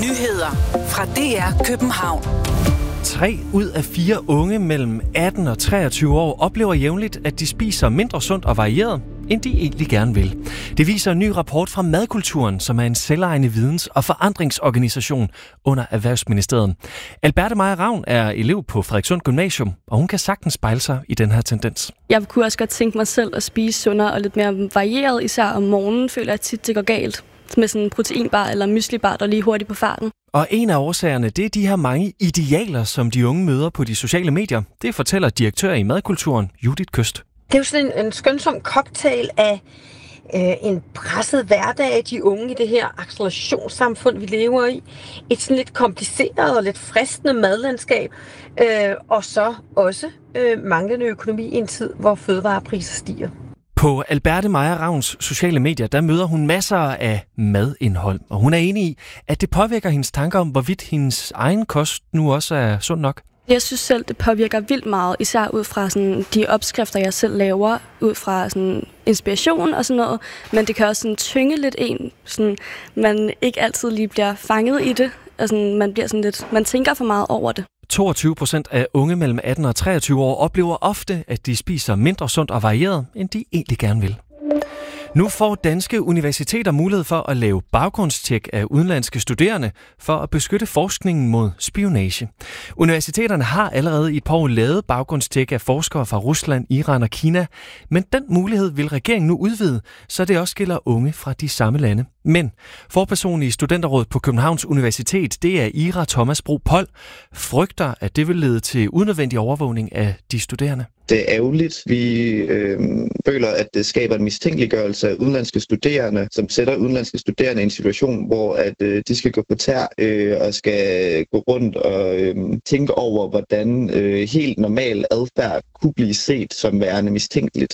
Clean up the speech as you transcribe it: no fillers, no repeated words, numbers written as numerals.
Nyheder fra DR København. 3 ud af 4 unge mellem 18 og 23 år oplever jævnligt, at de spiser mindre sundt og varieret, end de egentlig gerne vil. Det viser en ny rapport fra Madkulturen, som er en selvejende videns- og forandringsorganisation under Erhvervsministeriet. Alberte Meyer Ravn er elev på Frederikssund Gymnasium, og hun kan sagtens spejle sig i den her tendens. Jeg kunne også godt tænke mig selv at spise sundere og lidt mere varieret, især om morgenen føler jeg tit, det går galt. Med sådan en proteinbar eller myslibar, der lige hurtigt på farten. Og en af årsagerne, det er de her mange idealer, som de unge møder på de sociale medier. Det fortæller direktør i Madkulturen, Judith Køst. Det er jo sådan en skønsom cocktail af en presset hverdag, de unge i det her accelerationssamfund, vi lever i. Et sådan lidt kompliceret og lidt fristende madlandskab. Og så også manglende økonomi i en tid, hvor fødevarepriser stiger. På Alberte Meyer Ravns sociale medier, der møder hun masser af madindhold. Og hun er enig i, at det påvirker hendes tanker om, hvorvidt hendes egen kost nu også er sund nok. Jeg synes selv, det påvirker vildt meget, især ud fra sådan, de opskrifter, jeg selv laver, ud fra sådan, inspiration og sådan noget. Men det kan også sådan, tynge lidt en, sådan, man ikke altid lige bliver fanget i det. Og sådan, man bliver sådan lidt, man tænker for meget over det. 22% af unge mellem 18 og 23 år oplever ofte, at de spiser mindre sundt og varieret, end de egentlig gerne vil. Nu får danske universiteter mulighed for at lave baggrundstjek af udenlandske studerende for at beskytte forskningen mod spionage. Universiteterne har allerede i et par år lavet baggrundstjek af forskere fra Rusland, Iran og Kina, men den mulighed vil regeringen nu udvide, så det også gælder unge fra de samme lande. Men forpersonen i Studenterrådet på Københavns Universitet, det er Ira Thomas Bro Pold, frygter, at det vil lede til unødvendig overvågning af de studerende. Det er ærgerligt. Vi føler, at det skaber en mistænkeliggørelse af udenlandske studerende, som sætter udenlandske studerende i en situation, hvor at de skal gå på tær og skal gå rundt og tænke over, hvordan helt normal adfærd kunne blive set som værende mistænkeligt.